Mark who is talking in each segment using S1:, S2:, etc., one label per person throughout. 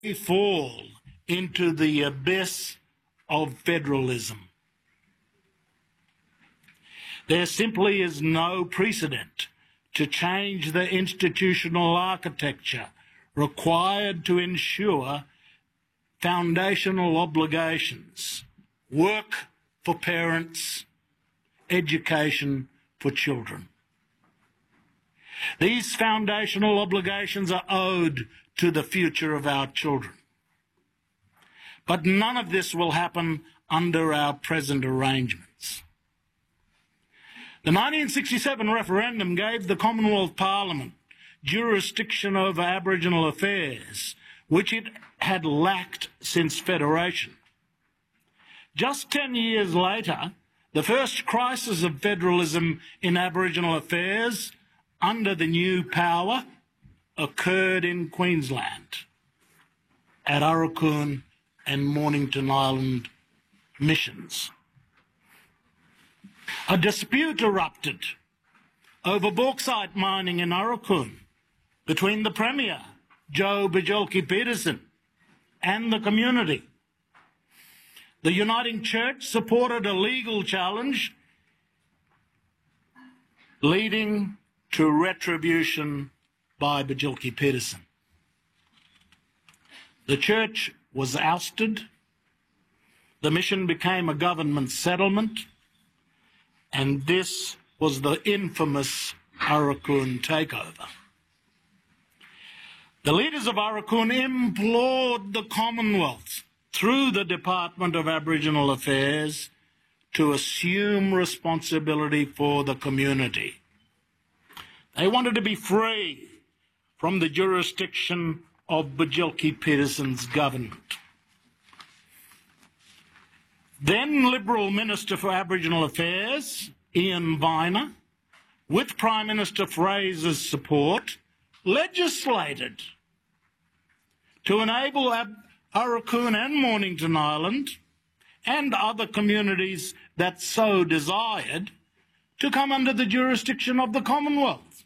S1: fall into the abyss of federalism. There simply is no precedent to change the institutional architecture required to ensure foundational obligations, work for parents, education for children. These foundational obligations are owed to the future of our children. But none of this will happen under our present arrangements. The 1967 referendum gave the Commonwealth Parliament jurisdiction over Aboriginal affairs, which it had lacked since Federation. Just 10 years later, the first crisis of federalism in Aboriginal affairs under the new power occurred in Queensland, at Arakoon and Mornington Island missions. A dispute erupted over bauxite mining in Arakoon between the Premier, Joe Bjelke-Petersen, and the community. The Uniting Church supported a legal challenge leading to retribution by Bjelke-Petersen. The church was ousted, the mission became a government settlement, and this was the infamous Arakoon takeover. The leaders of Arakoon implored the Commonwealth, through the Department of Aboriginal Affairs, to assume responsibility for the community. They wanted to be free from the jurisdiction of Bjelke-Petersen's government. Then Liberal Minister for Aboriginal Affairs, Ian Viner, with Prime Minister Fraser's support, legislated to enable Arakoon and Mornington Island and other communities that so desired to come under the jurisdiction of the Commonwealth.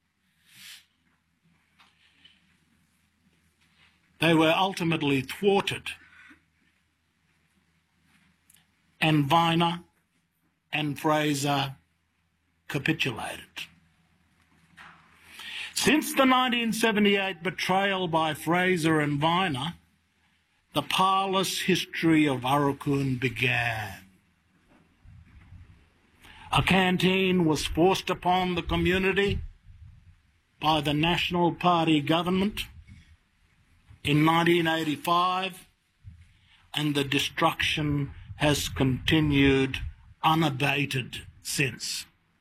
S1: They were ultimately thwarted, and Viner and Fraser capitulated. Since the 1978 betrayal by Fraser and Viner, the parlous history of Arakoon began. A canteen was forced upon the community by the National Party government in 1985, and the destruction has continued unabated since.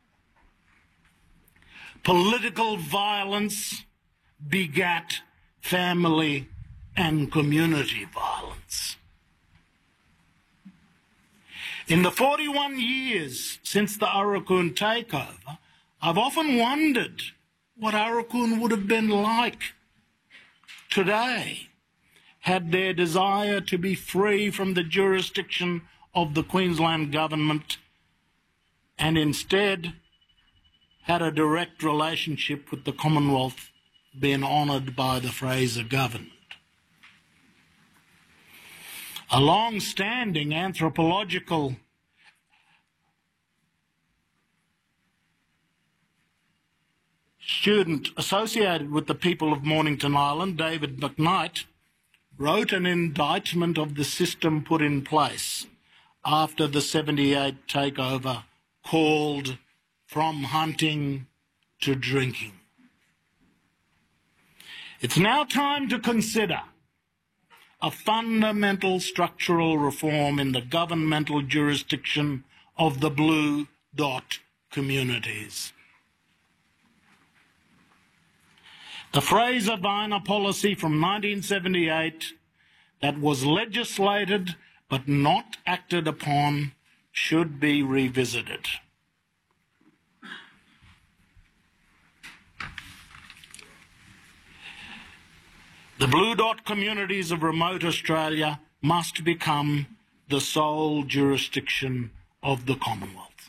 S1: Political violence begat family and community violence. In the 41 years since the Arakoon takeover, I've often wondered what Arakoon would have been like today had their desire to be free from the jurisdiction of the Queensland government and instead had a direct relationship with the Commonwealth been honoured by the Fraser government. A long-standing anthropological student associated with the people of Mornington Island, David McKnight, wrote an indictment of the system put in place after the 78 takeover called From Hunting to Drinking. It's now time to consider a fundamental structural reform in the governmental jurisdiction of the Blue Dot communities. The Fraser-Viner policy from 1978 that was legislated but not acted upon should be revisited. The Blue Dot communities of remote Australia must become the sole jurisdiction of the Commonwealth.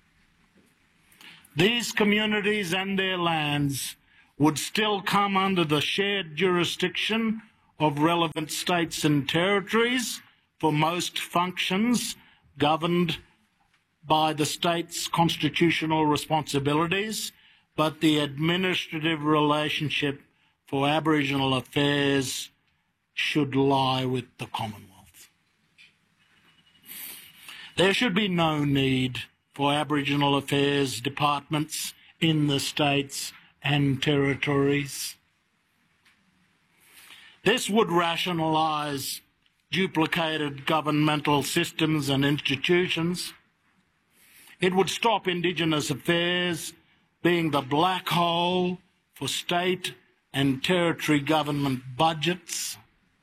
S1: These communities and their lands would still come under the shared jurisdiction of relevant states and territories for most functions governed by the state's constitutional responsibilities, but the administrative relationship for Aboriginal affairs should lie with the Commonwealth. There should be no need for Aboriginal affairs departments in the states and territories. This would rationalise duplicated governmental systems and institutions. It would stop Indigenous affairs being the black hole for state and territory government budgets.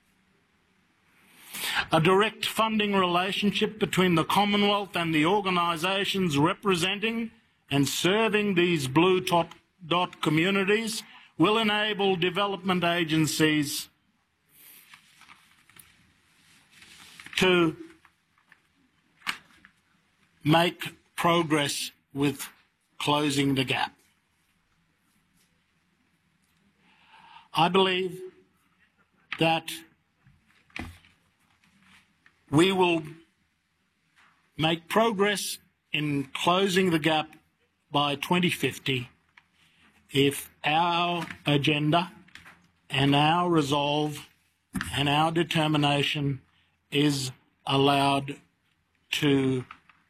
S1: A direct funding relationship between the Commonwealth and the organisations representing and serving these blue dot communities will enable development agencies to make progress with closing the gap. I believe that we will make progress in closing the gap by 2050 if our agenda and our resolve and our determination is allowed to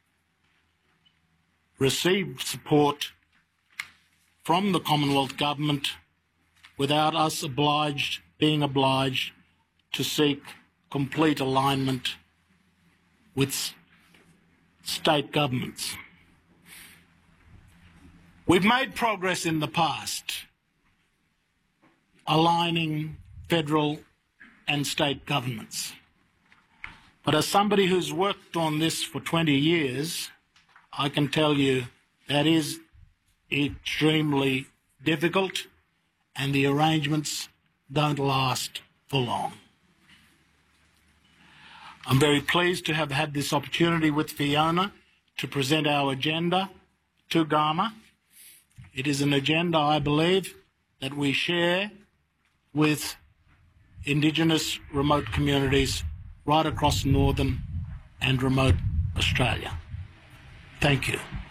S1: receive support from the Commonwealth Government without us being obliged to seek complete alignment with state governments. We've made progress in the past aligning federal and state governments. But as somebody who's worked on this for 20 years, I can tell you that is extremely difficult and the arrangements don't last for long. I'm very pleased to have had this opportunity with Fiona to present our agenda to GAMA. It is an agenda, I believe, that we share with Indigenous remote communities right across northern and remote Australia. Thank you.